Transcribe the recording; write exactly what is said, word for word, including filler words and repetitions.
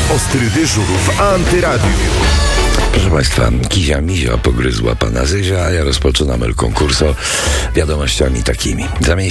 Ostry dyżur w Antyradiu. Proszę Państwa, Kizia Mizia pogryzła pana Zyzia, a ja rozpoczynam el konkurso wiadomościami takimi. Za